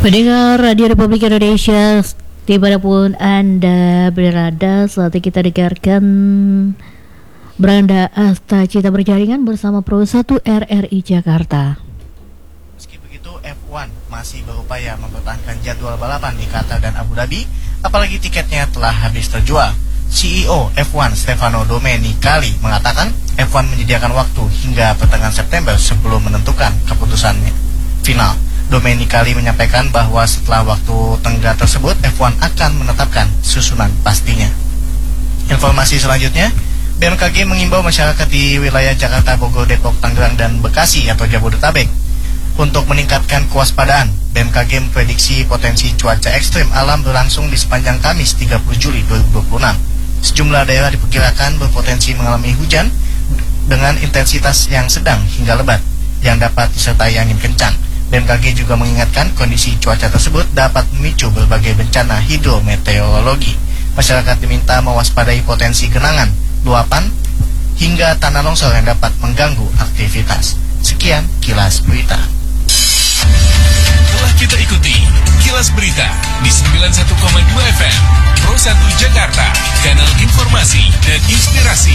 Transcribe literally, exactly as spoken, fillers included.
Pendengar Radio Republik Indonesia dimanapun Anda berada, saatnya kita dengarkan Beranda Asta Cita Berjaringan bersama Pro satu R R I Jakarta. Meski begitu, F satu masih berupaya mempertahankan jadwal balapan di Qatar dan Abu Dhabi, apalagi tiketnya telah habis terjual. C E O F satu Stefano Domenicali mengatakan F satu menyediakan waktu hingga pertengahan September sebelum menentukan keputusan final. Domenicali menyampaikan bahwa setelah waktu tenggat tersebut, F satu akan menetapkan susunan pastinya. Informasi selanjutnya, B M K G mengimbau masyarakat di wilayah Jakarta, Bogor, Depok, Tangerang, dan Bekasi atau Jabodetabek untuk meningkatkan kewaspadaan. B M K G memprediksi potensi cuaca ekstrim alam berlangsung di sepanjang Kamis tiga puluh Juli dua ribu dua puluh enam. Sejumlah daerah diperkirakan berpotensi mengalami hujan dengan intensitas yang sedang hingga lebat yang dapat disertai angin kencang. B M K G juga mengingatkan kondisi cuaca tersebut dapat memicu berbagai bencana hidrometeorologi. Masyarakat diminta mewaspadai potensi genangan, luapan, hingga tanah longsor yang dapat mengganggu aktivitas. Sekian Kilas Berita. Telah kita ikuti Kilas Berita di sembilan puluh satu koma dua F M Pro satu Jakarta, kanal informasi dan inspirasi.